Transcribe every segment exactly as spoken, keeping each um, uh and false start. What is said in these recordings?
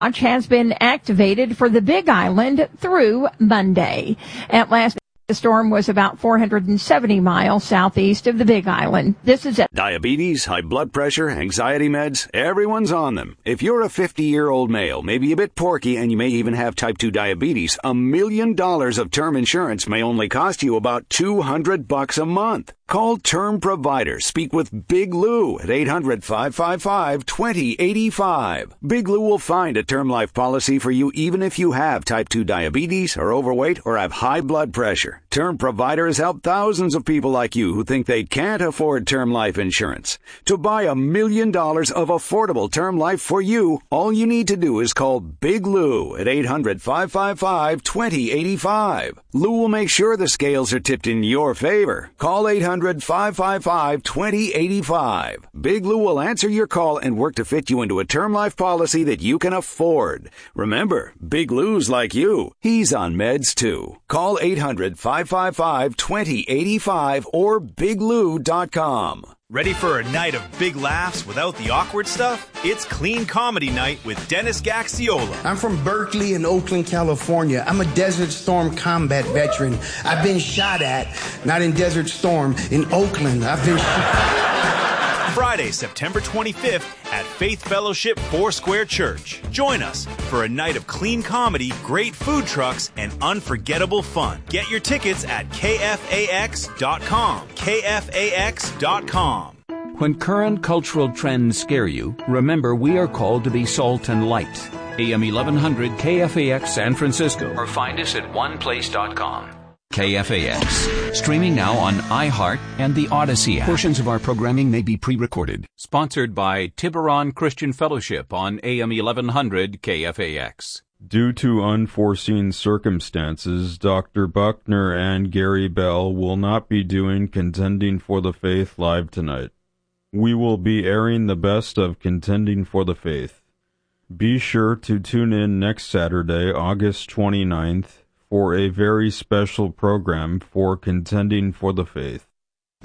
Watch has been activated for the Big Island through Monday. At last, the storm was about four hundred seventy miles southeast of the Big Island. This is it. Diabetes, high blood pressure, anxiety meds, everyone's on them. If you're a fifty-year-old male, maybe a bit porky, and you may even have type two diabetes, a million dollars of term insurance may only cost you about two hundred bucks a month. Call Term Provider. Speak with Big Lou at eight hundred, five five five, two zero eight five. Big Lou will find a term life policy for you even if you have type two diabetes, are overweight, or have high blood pressure. Term Provider has helped thousands of people like you who think they can't afford term life insurance. To buy a million dollars of affordable term life for you, all you need to do is call Big Lou at eight hundred, five five five, two zero eight five. Lou will make sure the scales are tipped in your favor. Call eight hundred, five five five, two zero eight five. Big Lou will answer your call and work to fit you into a term life policy that you can afford. Remember, Big Lou's like you. He's on meds too. Call eight hundred, five five five, two zero eight five or big lou dot com. Ready for a night of big laughs without the awkward stuff? It's Clean Comedy Night with Dennis Gaxiola. I'm from Berkeley and Oakland, California. I'm a Desert Storm combat veteran. I've been shot at, not in Desert Storm, in Oakland. I've been shot. Friday, September twenty-fifth at Faith Fellowship Foursquare Church. Join us for a night of clean comedy, great food trucks, and unforgettable fun. Get your tickets at K F A X dot com. K F A X dot com. When current cultural trends scare you, remember we are called to be salt and light. A M eleven hundred K F A X San Francisco, or find us at one place dot com. K F A X, streaming now on iHeart and the Odyssey app. Portions of our programming may be pre-recorded. Sponsored by Tiburon Christian Fellowship on A M eleven hundred K F A X. Due to unforeseen circumstances, Doctor Buckner and Gary Bell will not be doing Contending for the Faith live tonight. We will be airing the best of Contending for the Faith. Be sure to tune in next Saturday, August twenty-ninth, for a very special program for Contending for the Faith. K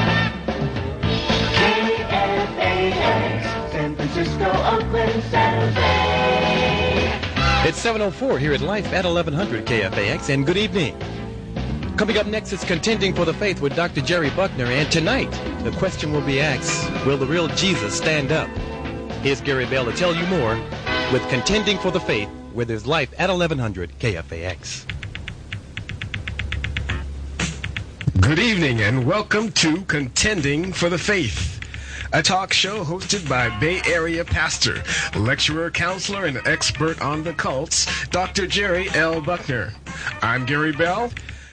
F A X, San Francisco, Oakland, San Jose. It's seven oh four here at Life at eleven hundred K F A X, and good evening. Coming up next is Contending for the Faith with Doctor Jerry Buckner, and tonight the question will be asked, will the real Jesus stand up? Here's Gary Bell to tell you more with Contending for the Faith, where there's Life at eleven hundred K F A X. Good evening and welcome to Contending for the Faith, a talk show hosted by Bay Area pastor, lecturer, counselor, and expert on the cults, Doctor Jerry L. Buckner. I'm Gary Bell.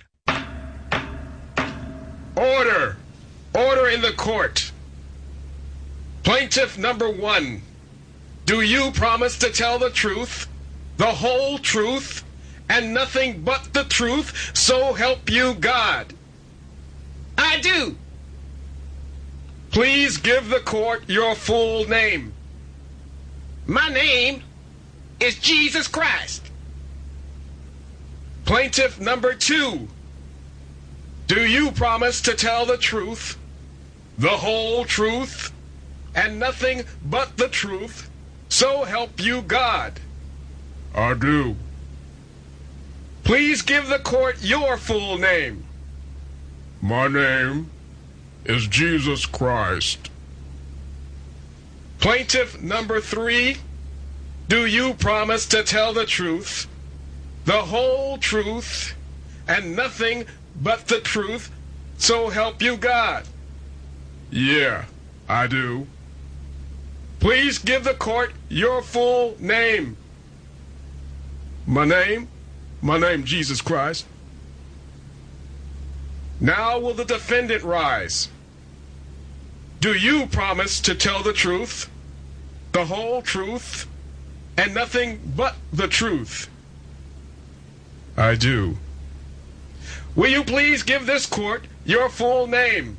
Order! Order in the court. Plaintiff number one, do you promise to tell the truth, the whole truth, and nothing but the truth, so help you God? I do. Please give the court your full name. My name is Jesus Christ. Plaintiff number two, do you promise to tell the truth, the whole truth, and nothing but the truth, so help you God? I do. Please give the court your full name. My name is Jesus Christ. Plaintiff number three, do you promise to tell the truth, the whole truth, and nothing but the truth, so help you God? Yeah, I do. Please give the court your full name. My name? My name, Jesus Christ. Now will the defendant rise? Do you promise to tell the truth, the whole truth, and nothing but the truth? I do. Will you please give this court your full name?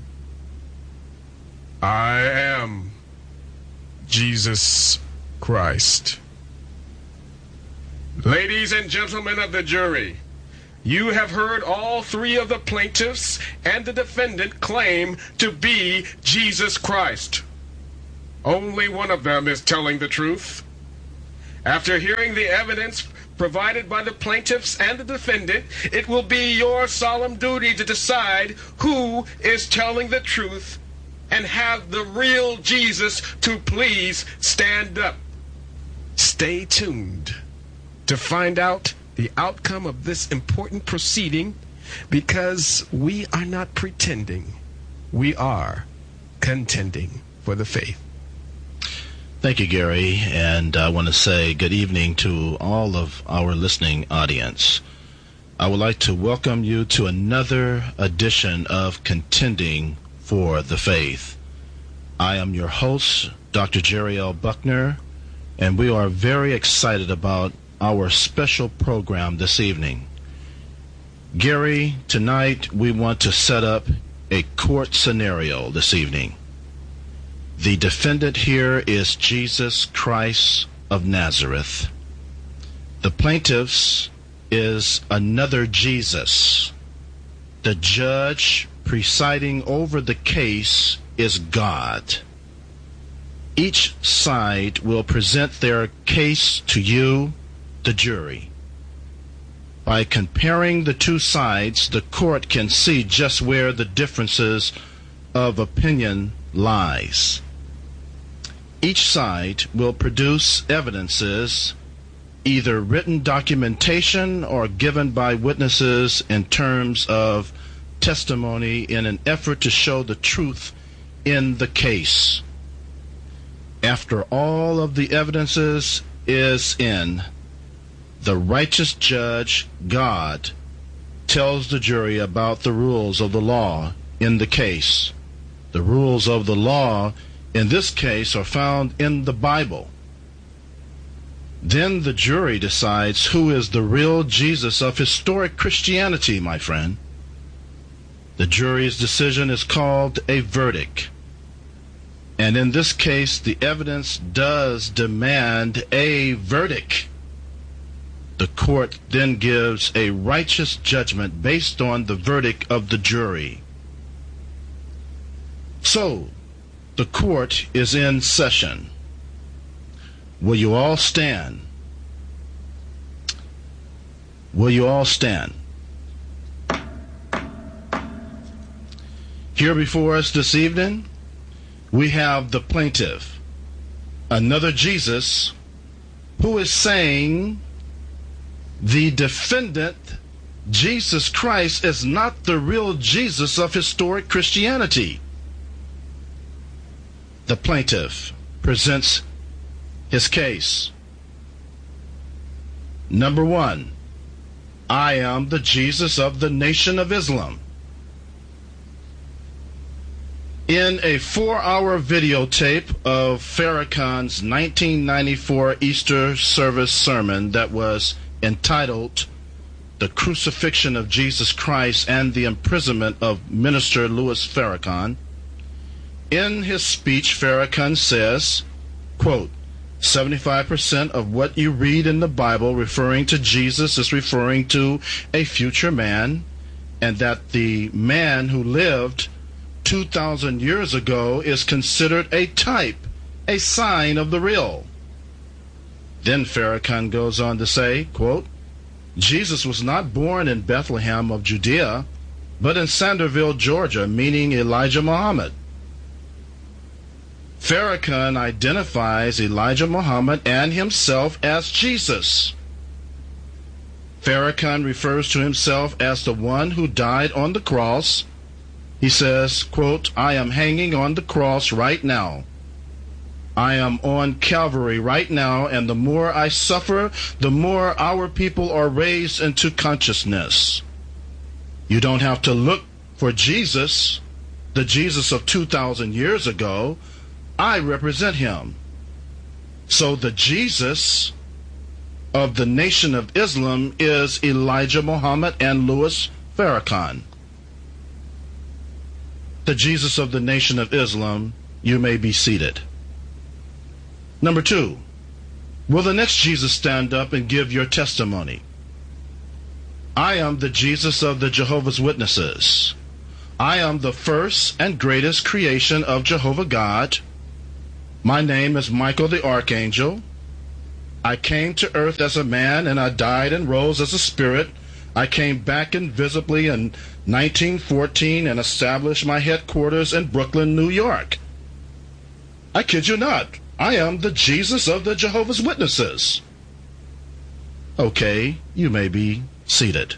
I am Jesus Christ. Ladies and gentlemen of the jury, you have heard all three of the plaintiffs and the defendant claim to be Jesus Christ. Only one of them is telling the truth, After hearing the evidence provided by the plaintiffs and the defendant, it will be your solemn duty to decide who is telling the truth and have the real Jesus to please stand up. Stay tuned to find out the outcome of this important proceeding, because we are not pretending. We are contending for the faith. Thank you, Gary, and I want to say good evening to all of our listening audience. I would like to welcome you to another edition of Contending for the Faith. I am your host, Doctor Jerry L. Buckner, and we are very excited about our special program this evening. Gary, tonight we want to set up a court scenario this evening. The defendant here is Jesus Christ of Nazareth. The plaintiffs is another Jesus. The judge presiding over the case is God. Each side will present their case to you, the jury. By comparing the two sides, the court can see just where the differences of opinion lies. Each side will produce evidences, either written documentation or given by witnesses in terms of testimony, in an effort to show the truth in the case. After all of the evidences is in, the righteous judge, God, tells the jury about the rules of the law in the case. The rules of the law in this case are found in the Bible. Then the jury decides who is the real Jesus of historic Christianity, my friend. The jury's decision is called a verdict. And in this case, the evidence does demand a verdict. The court then gives a righteous judgment based on the verdict of the jury. So, the court is in session. Will you all stand? Will you all stand? Here before us this evening, we have the plaintiff, another Jesus, who is saying the defendant, Jesus Christ, is not the real Jesus of historic Christianity. The plaintiff presents his case. Number one, I am the Jesus of the Nation of Islam. In a four-hour videotape of Farrakhan's nineteen ninety-four Easter service sermon that was entitled The Crucifixion of Jesus Christ and the Imprisonment of Minister Louis Farrakhan, in his speech, Farrakhan says, quote, seventy-five percent of what you read in the Bible referring to Jesus is referring to a future man, and that the man who lived two thousand years ago is considered a type, a sign of the real. Then Farrakhan goes on to say, quote, Jesus was not born in Bethlehem of Judea, but in Sanderville, Georgia, meaning Elijah Muhammad. Farrakhan identifies Elijah Muhammad and himself as Jesus. Farrakhan refers to himself as the one who died on the cross. He says, quote, I am hanging on the cross right now. I am on Calvary right now, and the more I suffer, the more our people are raised into consciousness. You don't have to look for Jesus, the Jesus of two thousand years ago. I represent him. So the Jesus of the Nation of Islam is Elijah Muhammad and Louis Farrakhan. The Jesus of the Nation of Islam, you may be seated. Number two, will the next Jesus stand up and give your testimony? I am the Jesus of the Jehovah's Witnesses. I am the first and greatest creation of Jehovah God. My name is Michael the Archangel. I came to earth as a man, and I died and rose as a spirit. I came back invisibly in nineteen fourteen and established my headquarters in Brooklyn, New York. I kid you not. I am the Jesus of the Jehovah's Witnesses. Okay, you may be seated.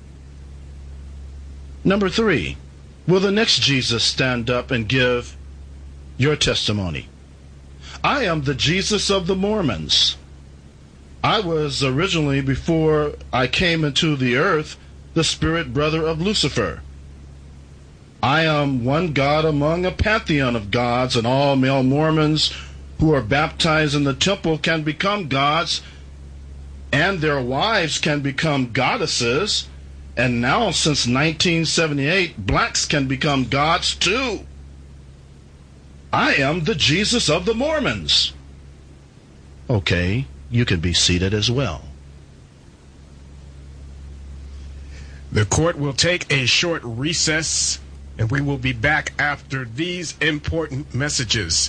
Number three, will the next Jesus stand up and give your testimony? I am the Jesus of the Mormons. I was originally, before I came into the earth, the spirit brother of Lucifer. I am one God among a pantheon of gods, and all male Mormons who are baptized in the temple can become gods, and their wives can become goddesses. And now, since nineteen seventy-eight, blacks can become gods too. I am the Jesus of the Mormons. Okay, you can be seated as well. The court will take a short recess, and we will be back after these important messages.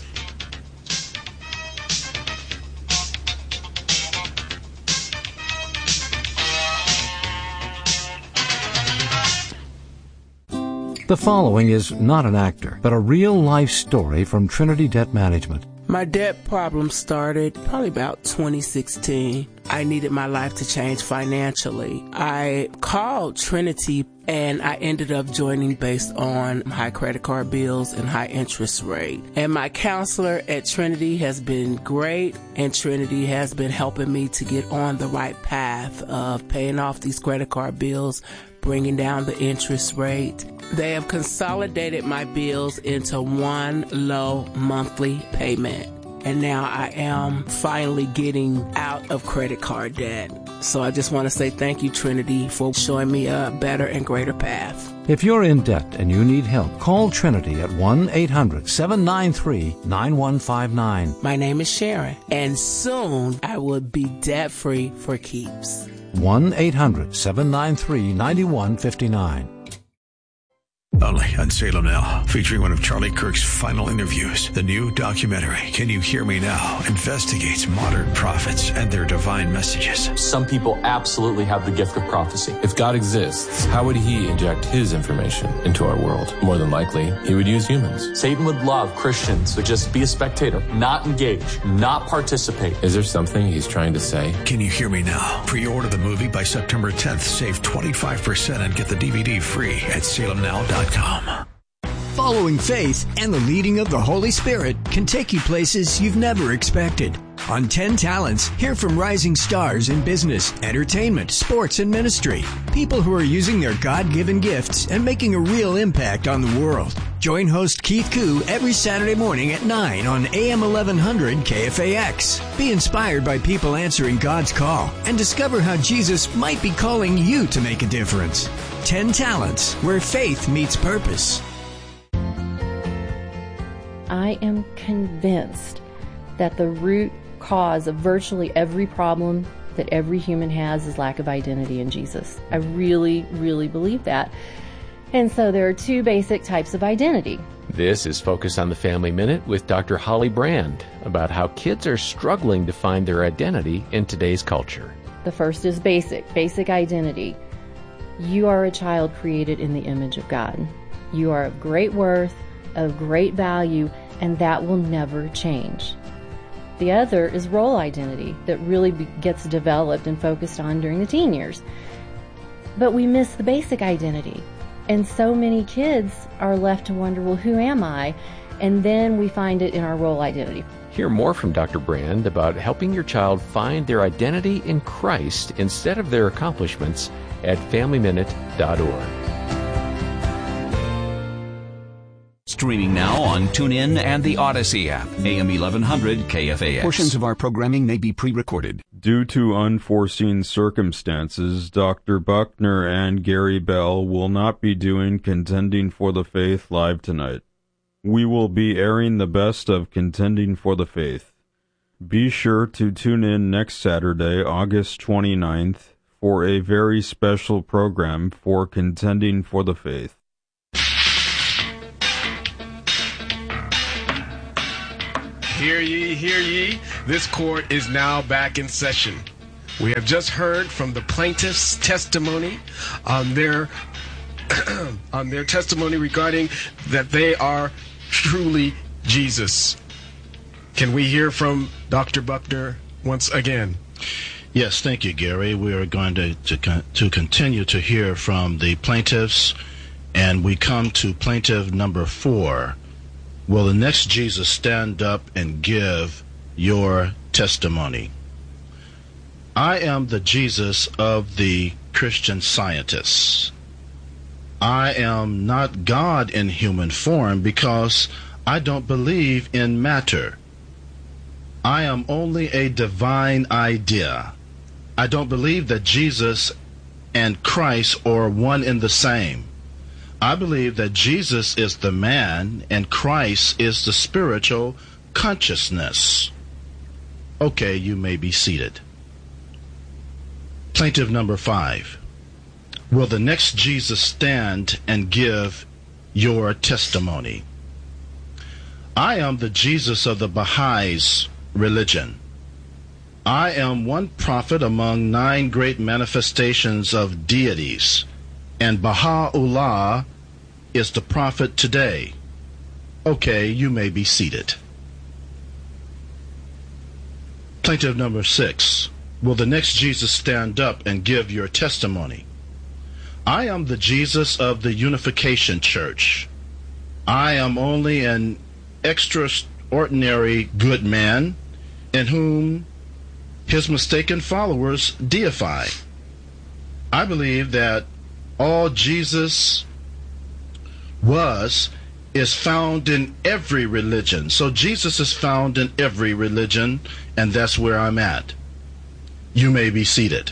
The following is not an actor, but a real-life story from Trinity Debt Management. My debt problem started probably about twenty sixteen. I needed my life to change financially. I called Trinity, and I ended up joining based on high credit card bills and high interest rate. And my counselor at Trinity has been great, and Trinity has been helping me to get on the right path of paying off these credit card bills, bringing down the interest rate. They have consolidated my bills into one low monthly payment. And now I am finally getting out of credit card debt. So I just want to say thank you, Trinity, for showing me a better and greater path. If you're in debt and you need help, call Trinity at one eight hundred seven nine three nine one five nine. My name is Sharon, and soon I will be debt-free for keeps. one eight hundred seven nine three nine one five nine. Only on Salem Now, featuring one of Charlie Kirk's final interviews. The new documentary, Can You Hear Me Now?, investigates modern prophets and their divine messages. Some people absolutely have the gift of prophecy. If God exists, how would he inject his information into our world? More than likely, he would use humans. Satan would love Christians to just be a spectator, not engage, not participate. Is there something he's trying to say? Can You Hear Me Now? Pre-order the movie by September tenth. Save twenty-five percent and get the D V D free at salem now dot com. Following faith and the leading of the Holy Spirit can take you places you've never expected. On ten Talents, hear from rising stars in business, entertainment, sports, and ministry. People who are using their God-given gifts and making a real impact on the world. Join host Keith Koo every Saturday morning at nine on A M eleven hundred K F A X. Be inspired by people answering God's call and discover how Jesus might be calling you to make a difference. ten Talents, where faith meets purpose. I am convinced that the root cause of virtually every problem that every human has is lack of identity in Jesus. I really, really believe that. And so there are two basic types of identity. This is Focus on the Family Minute with Doctor Holly Brand about how kids are struggling to find their identity in today's culture. The first is basic, basic identity. You are a child created in the image of God. You are of great worth, of great value, and that will never change. The other is role identity that really be- gets developed and focused on during the teen years. But we miss the basic identity. And so many kids are left to wonder, well, who am I? And then we find it in our role identity. Hear more from Doctor Brand about helping your child find their identity in Christ instead of their accomplishments at family minute dot org. Streaming now on TuneIn and the Odyssey app. A M eleven hundred K F A X. Portions of our programming may be pre-recorded. Due to unforeseen circumstances, Doctor Buckner and Gary Bell will not be doing Contending for the Faith live tonight. We will be airing the best of Contending for the Faith. Be sure to tune in next Saturday, August twenty-ninth, for a very special program for Contending for the Faith. Hear ye, hear ye. This court is now back in session. We have just heard from the plaintiff's testimony on their on their testimony regarding that they are truly Jesus. Can we hear from Doctor Buckner once again? Yes, thank you, Gary. We are going to, to, to continue to hear from the plaintiffs, and we come to plaintiff number four. Will the next Jesus stand up and give your testimony? I am the Jesus of the Christian Scientists. I am not God in human form because I don't believe in matter. I am only a divine idea. I don't believe that Jesus and Christ are one and the same. I believe that Jesus is the man and Christ is the spiritual consciousness. Okay, you may be seated. Plaintiff number five. Will the next Jesus stand and give your testimony? I am the Jesus of the Baha'is religion. I am one prophet among nine great manifestations of deities, and Baha'u'llah is the prophet today. Okay, you may be seated. Plaintiff number six. Will the next Jesus stand up and give your testimony? I am the Jesus of the Unification Church. I am only an extraordinary good man in whom his mistaken followers deify. I believe that all Jesus was is found in every religion. So Jesus is found in every religion, and that's where I'm at. You may be seated.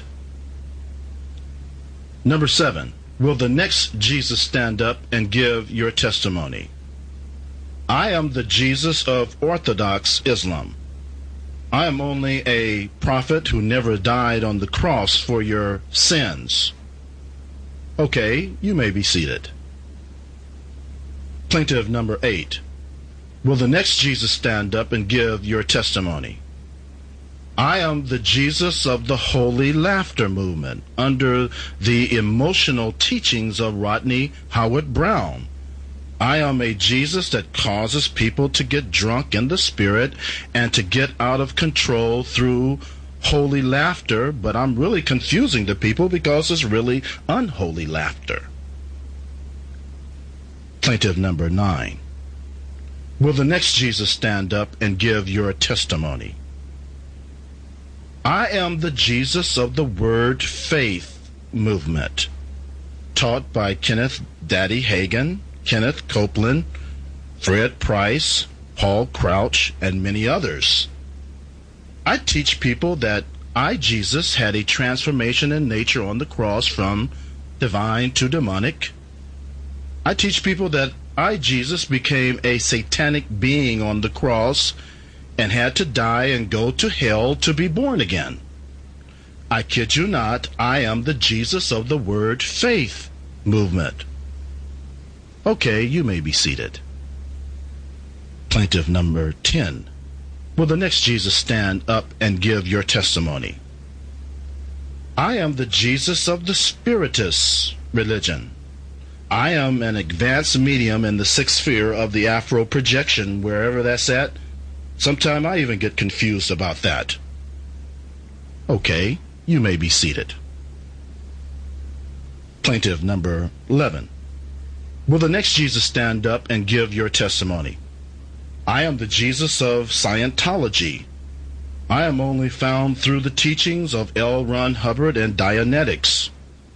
Number seven. Will the next Jesus stand up and give your testimony? I am the Jesus of Orthodox Islam. I am only a prophet who never died on the cross for your sins. Okay, you may be seated. Plaintiff number eight. Will the next Jesus stand up and give your testimony? I am the Jesus of the Holy Laughter Movement under the emotional teachings of Rodney Howard Brown. I am a Jesus that causes people to get drunk in the spirit and to get out of control through holy laughter, but I'm really confusing the people because it's really unholy laughter. Plaintiff number nine. Will the next Jesus stand up and give your testimony? I am the Jesus of the Word Faith movement, taught by Kenneth Daddy Hagin, Kenneth Copeland, Fred Price, Paul Crouch, and many others. I teach people that I, Jesus, had a transformation in nature on the cross from divine to demonic. I teach people that I, Jesus, became a satanic being on the cross and had to die and go to hell to be born again. I kid you not, I am the Jesus of the Word Faith movement. Okay, you may be seated. Plaintiff number ten. Will the next Jesus stand up and give your testimony? I am the Jesus of the Spiritist religion. I am an advanced medium in the sixth sphere of the Afro projection, wherever that's at. Sometimes I even get confused about that. Okay, you may be seated. Plaintiff number eleven. Will the next Jesus stand up and give your testimony? I am the Jesus of Scientology. I am only found through the teachings of L. Ron Hubbard and Dianetics.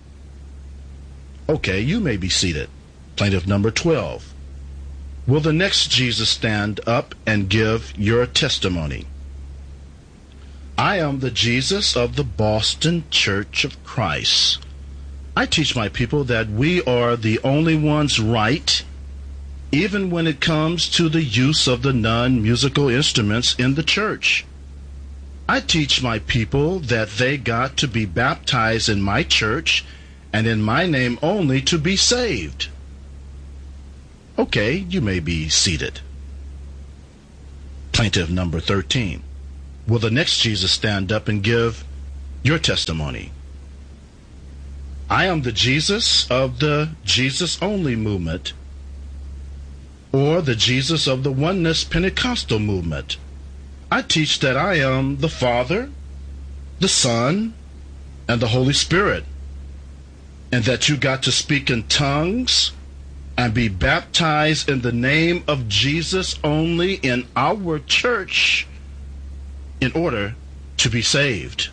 Okay, you may be seated. Plaintiff number twelve. Will the next Jesus stand up and give your testimony? I am the Jesus of the Boston Church of Christ. I teach my people that we are the only ones right, even when it comes to the use of the non-musical instruments in the church. I teach my people that they got to be baptized in my church and in my name only to be saved. Okay, you may be seated. Plaintiff number thirteen. Will the next Jesus stand up and give your testimony? I am the Jesus of the Jesus Only movement, or the Jesus of the Oneness Pentecostal movement. I teach that I am the Father, the Son, and the Holy Spirit, and that you got to speak in tongues and be baptized in the name of Jesus only in our church in order to be saved.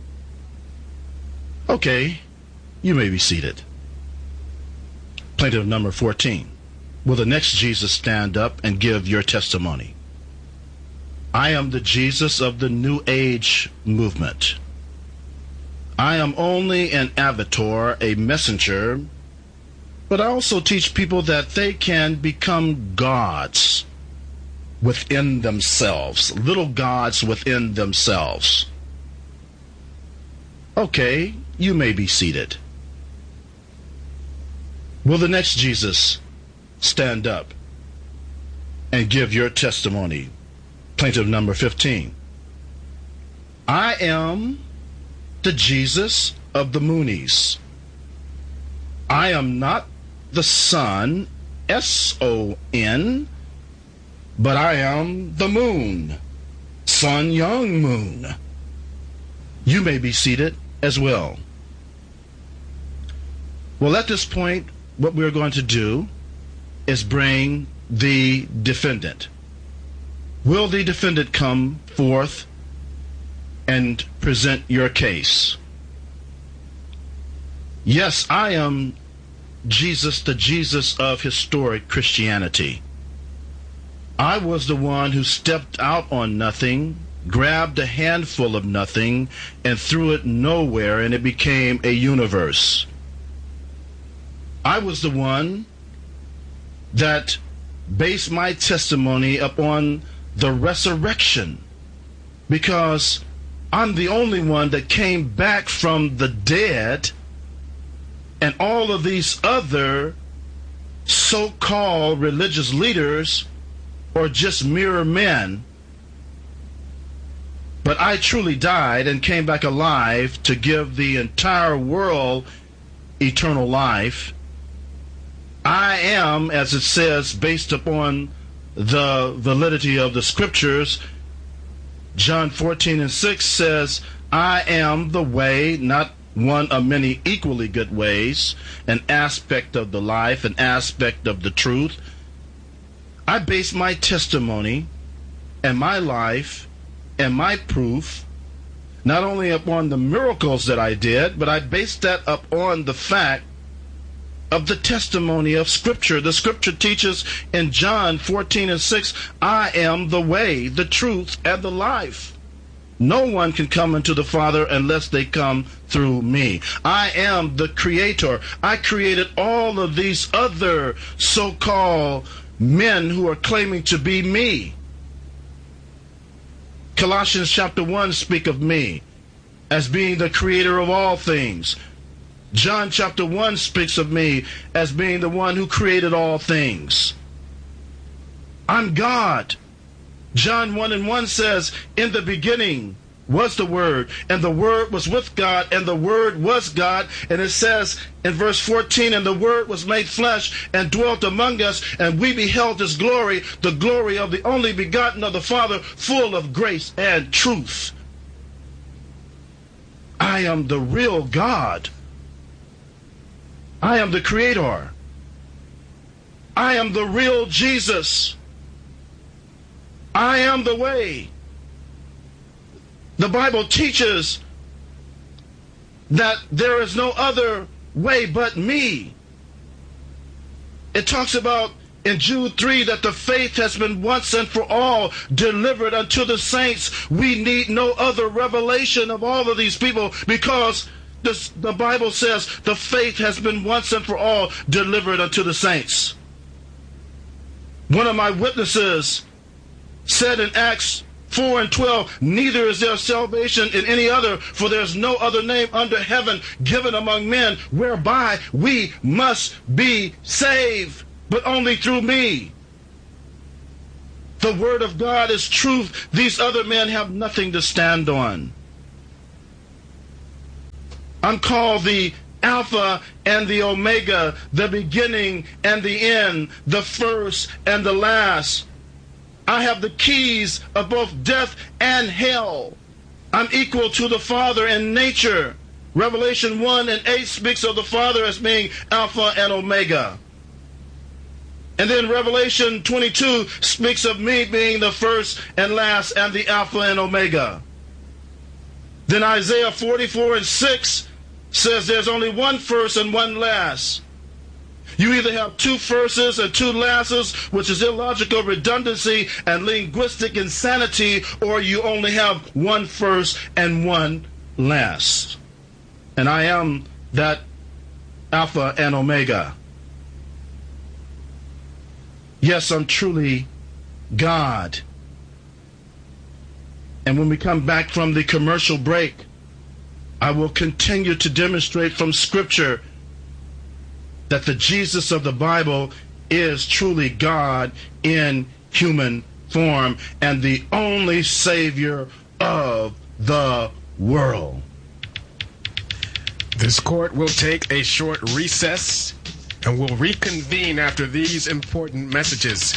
Okay, you may be seated. Plaintiff number fourteen. Will the next Jesus stand up and give your testimony? I am the Jesus of the New Age movement. I am only an avatar, a messenger, but I also teach people that they can become gods within themselves, little gods within themselves. Okay, you may be seated. Will the next Jesus stand up and give your testimony? Plaintiff number fifteen. I am the Jesus of the Moonies. I am not the Son, S O N, but I am the Moon, Sun Young Moon. You may be seated as well. Well, at this point, what we're going to do is bring the defendant. Will the defendant come forth and present your case? Yes, I am Jesus, the Jesus of historic Christianity. I was the one who stepped out on nothing, grabbed a handful of nothing, and threw it nowhere, and it became a universe. I was the one that based my testimony upon the resurrection, because I'm the only one that came back from the dead, and all of these other so-called religious leaders are just mere men. But I truly died and came back alive to give the entire world eternal life. I am, as it says, based upon the validity of the scriptures, John fourteen and six says, I am the way, not one of many equally good ways, an aspect of the life, an aspect of the truth. I base my testimony and my life and my proof not only upon the miracles that I did, but I based that upon the fact of the testimony of Scripture. The Scripture teaches in John fourteen and six, I am the way, the truth, and the life. No one can come into the Father unless they come through me. I am the Creator. I created all of these other so-called men who are claiming to be me. Colossians chapter one speak of me as being the creator of all things. John chapter one speaks of me as being the one who created all things. I'm God. John one and one says, in the beginning was the Word, and the Word was with God, and the Word was God. And it says in verse fourteen, and the Word was made flesh and dwelt among us, and we beheld His glory, the glory of the only begotten of the Father, full of grace and truth. I am the real God. I am the Creator. I am the real Jesus. I am the way. The Bible teaches that there is no other way but me. It talks about in Jude three that the faith has been once and for all delivered unto the saints. We need no other revelation of all of these people, because this, the Bible says the faith has been once and for all delivered unto the saints. One of my witnesses said in Acts four and twelve, neither is there salvation in any other, for there is no other name under heaven given among men whereby we must be saved, but only through me. The Word of God is truth. These other men have nothing to stand on. I'm called the Alpha and the Omega, the beginning and the end, the first and the last. I have the keys of both death and hell. I'm equal to the Father in nature. Revelation one and eight speaks of the Father as being Alpha and Omega. And then Revelation twenty-two speaks of me being the first and last and the Alpha and Omega. Then Isaiah forty-four and six says there's only one first and one last. You either have two firsts and two lasts, which is illogical redundancy and linguistic insanity, or you only have one first and one last. And I am that Alpha and Omega. Yes, I'm truly God. And when we come back from the commercial break, I will continue to demonstrate from Scripture that the Jesus of the Bible is truly God in human form and the only Savior of the world. This court will take a short recess and will reconvene after these important messages.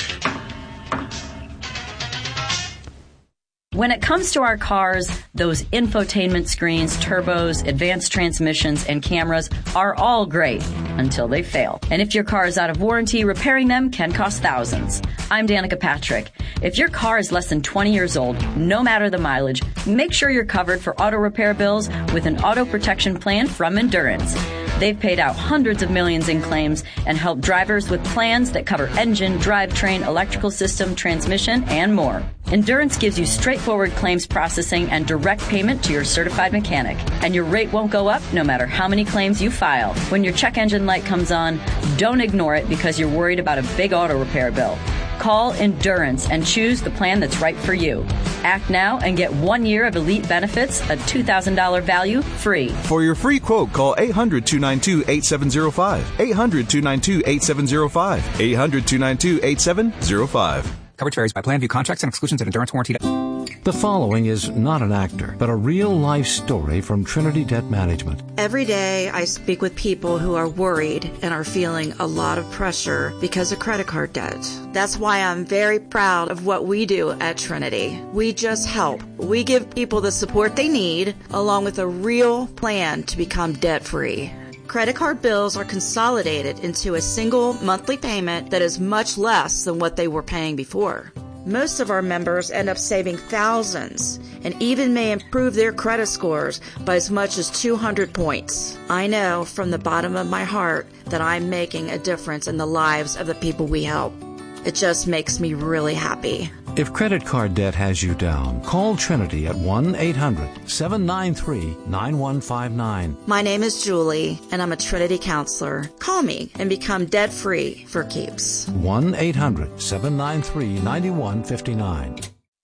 When it comes to our cars, those infotainment screens, turbos, advanced transmissions, and cameras are all great until they fail. And if your car is out of warranty, repairing them can cost thousands. I'm Danica Patrick. If your car is less than twenty years old, no matter the mileage, make sure you're covered for auto repair bills with an auto protection plan from Endurance. They've paid out hundreds of millions in claims and helped drivers with plans that cover engine, drivetrain, electrical system, transmission, and more. Endurance gives you straightforward claims processing and direct payment to your certified mechanic. And your rate won't go up no matter how many claims you file. When your check engine light comes on, don't ignore it because you're worried about a big auto repair bill. Call Endurance and choose the plan that's right for you. Act now and get one year of elite benefits, a two thousand dollars value, free. For your free quote, call eight hundred, two nine two, eight seven zero five. eight hundred, two nine two, eight seven zero five. eight hundred, two nine two, eight seven zero five. Coverage varies by plan. View contracts and exclusions at Endurance Warranty. The following is not an actor, but a real-life story from Trinity Debt Management. Every day I speak with people who are worried and are feeling a lot of pressure because of credit card debt. That's why I'm very proud of what we do at Trinity. We just help. We give people the support they need, along with a real plan to become debt-free. Credit card bills are consolidated into a single monthly payment that is much less than what they were paying before. Most of our members end up saving thousands and even may improve their credit scores by as much as two hundred points. I know from the bottom of my heart that I'm making a difference in the lives of the people we help. It just makes me really happy. If credit card debt has you down, call Trinity at one eight hundred, seven nine three, nine one five nine. My name is Julie, and I'm a Trinity counselor. Call me and become debt-free for keeps. one eight hundred, seven nine three, nine one five nine.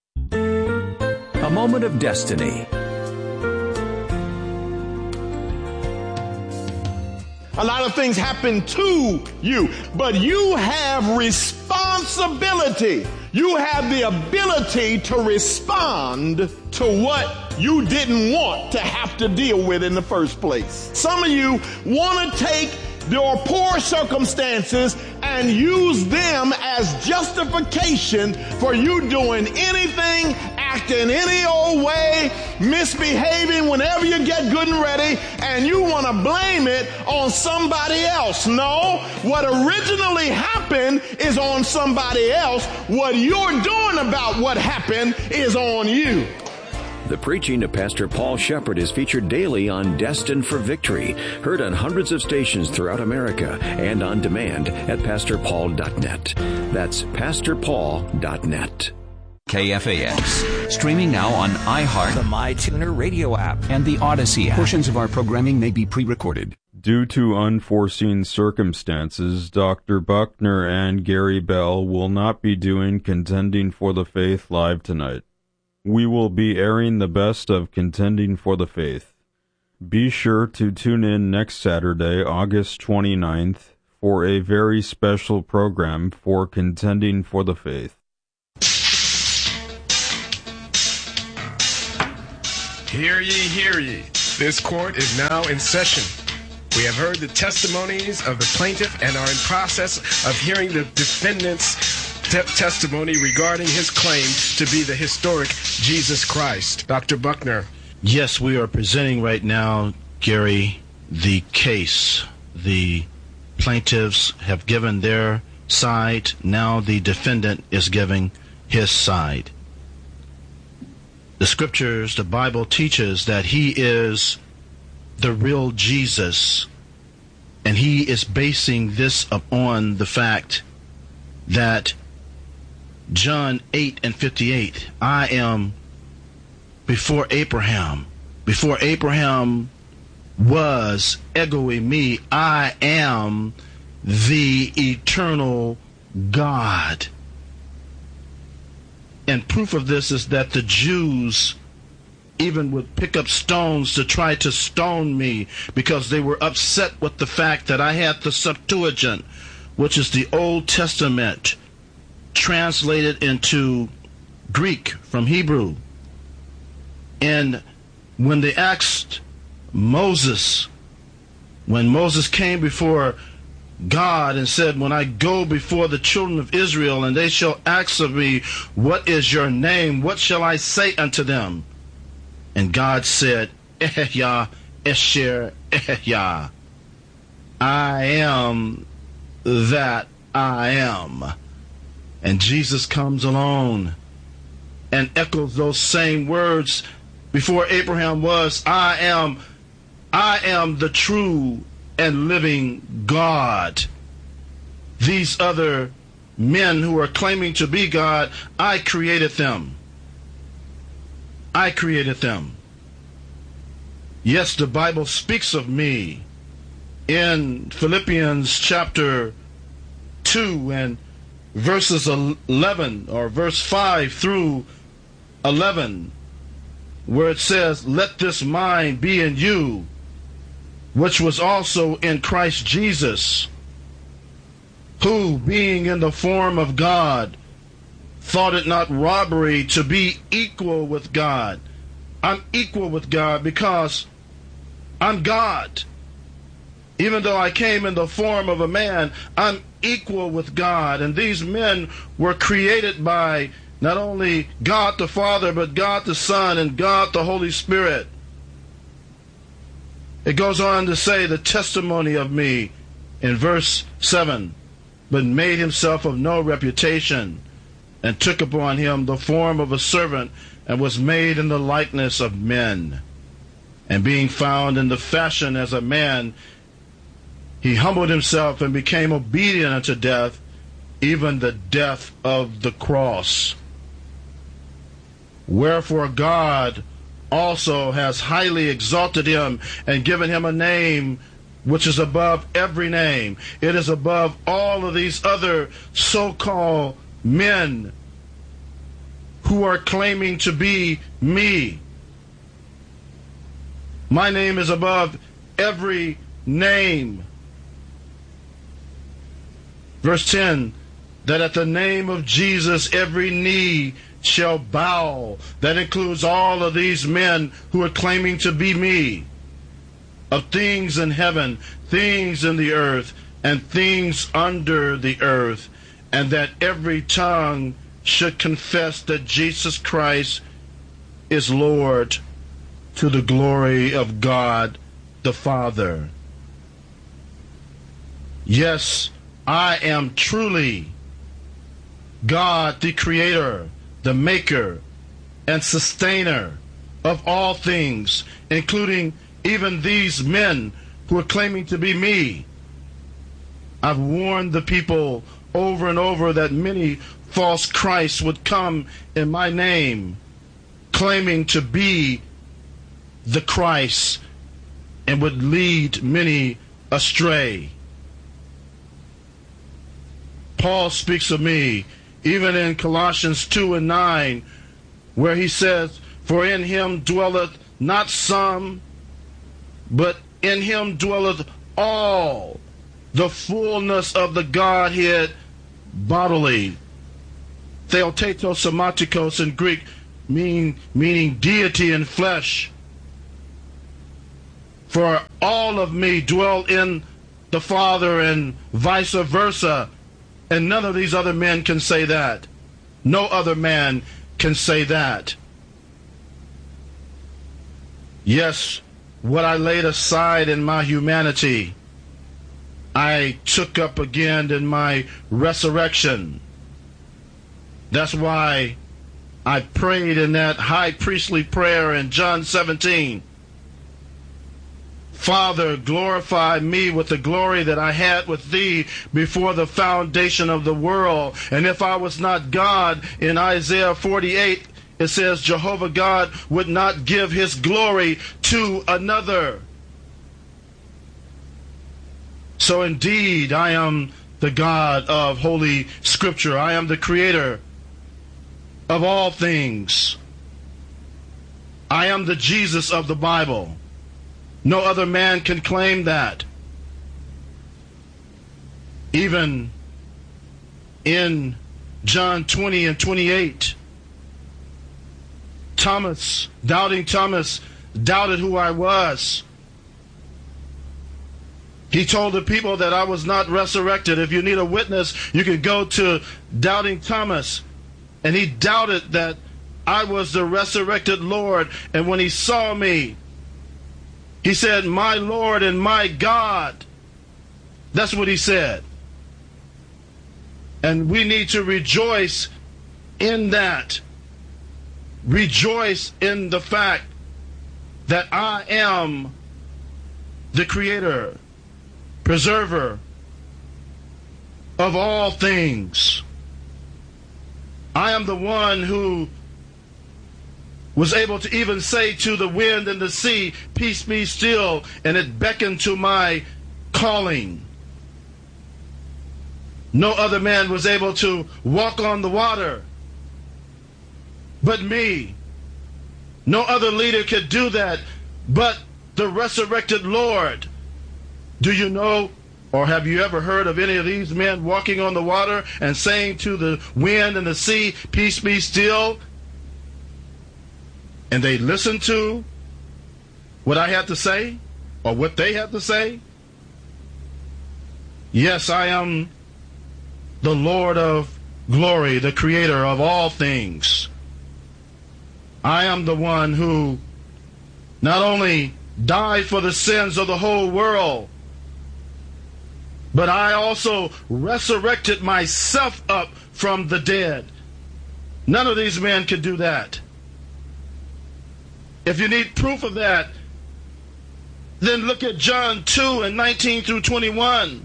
A moment of destiny. A lot of things happen to you, but you have responsibility. You have the ability to respond to what you didn't want to have to deal with in the first place. Some of you want to take your poor circumstances and use them as justification for you doing anything, acting any old way, misbehaving whenever you get good and ready, and you want to blame it on somebody else. No, what originally happened is on somebody else. What you're doing about what happened is on you. The preaching of Pastor Paul Shepard is featured daily on Destined for Victory, heard on hundreds of stations throughout America and on demand at pastor paul dot net. That's pastor paul dot net. K F A X. Streaming now on iHeart, the MyTuner radio app, and the Odyssey app. Portions of our programming may be pre-recorded. Due to unforeseen circumstances, Doctor Buckner and Gary Bell will not be doing Contending for the Faith live tonight. We will be airing the best of Contending for the Faith. Be sure to tune in next Saturday, August twenty-ninth, for a very special program for Contending for the Faith. Hear ye, hear ye. This court is now in session. We have heard the testimonies of the plaintiff and are in process of hearing the defendant's te- testimony regarding his claim to be the historic Jesus Christ. Doctor Buckner. Yes, we are presenting right now, Gary, the case. The plaintiffs have given their side. Now the defendant is giving his side. The scriptures, the Bible teaches that he is the real Jesus, and he is basing this upon the fact that John eight and fifty-eight, I am before Abraham. Before Abraham was, ego eimi, I am the eternal God. And proof of this is that the Jews even would pick up stones to try to stone me because they were upset with the fact that I had the Septuagint, which is the Old Testament, translated into Greek from Hebrew. And when they asked Moses, when Moses came before God and said, when I go before the children of Israel and they shall ask of me, what is your name? What shall I say unto them? And God said, Ehya, Esher, Ehya. I am that I am. And Jesus comes along and echoes those same words. Before Abraham was, I am, I am the true and living God. These other men who are claiming to be God, I created them. I created them. Yes, the Bible speaks of me in Philippians chapter two and verses eleven, or verse five through eleven, where it says, let this mind be in you, which was also in Christ Jesus, who, being in the form of God, thought it not robbery to be equal with God. I'm equal with God because I'm God. Even though I came in the form of a man, I'm equal with God. And these men were created by not only God the Father, but God the Son and God the Holy Spirit. It goes on to say the testimony of me in verse seven, but made himself of no reputation, and took upon him the form of a servant, and was made in the likeness of men. And being found in the fashion as a man, he humbled himself and became obedient unto death, even the death of the cross. Wherefore God also has highly exalted him and given him a name which is above every name. It is above all of these other so-called men who are claiming to be me. My name is above every name. Verse ten, that at the name of Jesus every knee shall bow. That includes all of these men who are claiming to be me, of things in heaven, things in the earth, and things under the earth, and that every tongue should confess that Jesus Christ is Lord, to the glory of God the Father. Yes, I am truly God, the Creator, the Maker, and Sustainer of all things, including even these men who are claiming to be me. I've warned the people over and over that many false Christs would come in my name, claiming to be the Christ, and would lead many astray. Paul speaks of me even in Colossians two and nine, where he says, for in him dwelleth not some, but in him dwelleth all the fullness of the Godhead bodily. Theotetos somatikos in Greek, mean, meaning deity in flesh. for all of me dwell in the Father and vice versa. And none of these other men can say that. No other man can say that. Yes, what I laid aside in my humanity, I took up again in my resurrection. That's why I prayed in that high priestly prayer in John seventeen. Father, glorify me with the glory that I had with thee before the foundation of the world. And if I was not God, in Isaiah forty-eight, it says Jehovah God would not give his glory to another. So indeed, I am the God of Holy Scripture. I am the creator of all things. I am the Jesus of the Bible. No other man can claim that. Even in John twenty and twenty-eight, Thomas, doubting Thomas, doubted who I was. He told the people that I was not resurrected. If you need a witness, you can go to doubting Thomas. And he doubted that I was the resurrected Lord. And when he saw me, he said, "My Lord and my God." That's what he said. And we need to rejoice in that. Rejoice in the fact that I am the creator, preserver of all things. I am the one who was able to even say to the wind and the sea, "Peace be still," and it beckoned to my calling. No other man was able to walk on the water but me. No other leader could do that but the resurrected Lord. Do you know, or have you ever heard of any of these men walking on the water and saying to the wind and the sea, "Peace be still"? And they listened to what I had to say, or what they had to say? Yes, I am the Lord of glory, the creator of all things. I am the one who not only died for the sins of the whole world, but I also resurrected myself up from the dead. None of these men could do that. If you need proof of that, then look at John two and nineteen through twenty-one.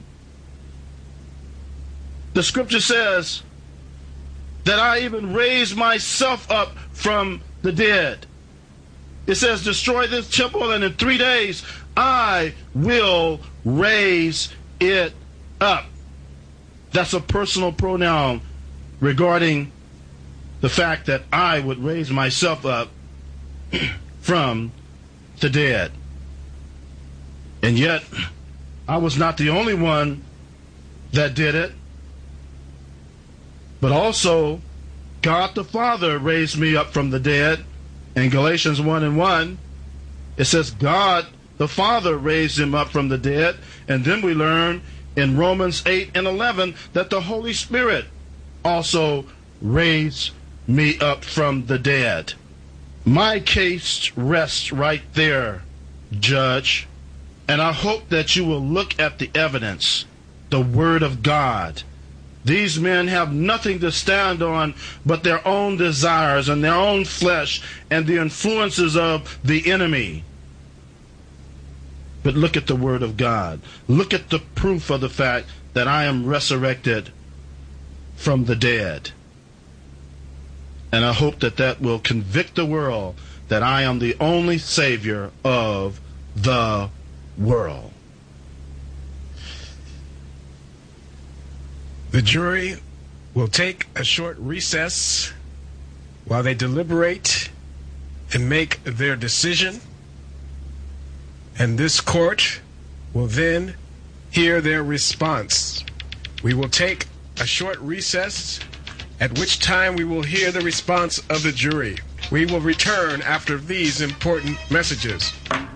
The scripture says that I even raised myself up from the dead. It says, "Destroy this temple, and in three days I will raise it up." That's a personal pronoun regarding the fact that I would raise myself up from the dead. And yet, I was not the only one that did it. But also, God the Father raised me up from the dead. In Galatians one and one, it says God the Father raised him up from the dead. And then we learn in Romans eight and eleven that the Holy Spirit also raised me up from the dead. My case rests right there, Judge. And I hope that you will look at the evidence, the Word of God. These men have nothing to stand on but their own desires and their own flesh and the influences of the enemy. But look at the Word of God. Look at the proof of the fact that I am resurrected from the dead. And I hope that that will convict the world that I am the only Savior of the world. The jury will take a short recess while they deliberate and make their decision, and this court will then hear their response. We will take a short recess, at which time we will hear the response of the jury. We will return after these important messages.